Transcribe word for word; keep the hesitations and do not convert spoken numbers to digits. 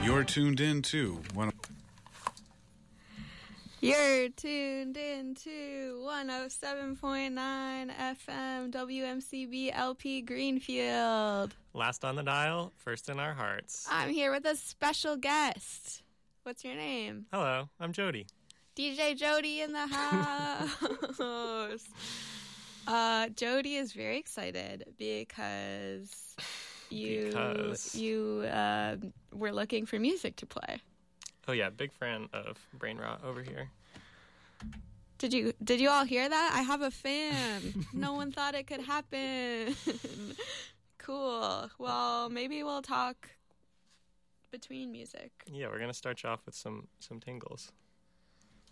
You're tuned in to one. You're tuned in to one oh seven point nine F M W M C B L P Greenfield. Last on the dial, first in our hearts. I'm here with a special guest. What's your name? Hello, I'm Jody. D J Jody in the house. uh, Jody is very excited because you Because. you uh, were looking for music to play. Oh yeah, big fan of Brain Rot over here. Did you did you all hear that? I have a fan. No one thought it could happen. Cool. Well, maybe we'll talk between music. Yeah, we're gonna start you off with some some tingles.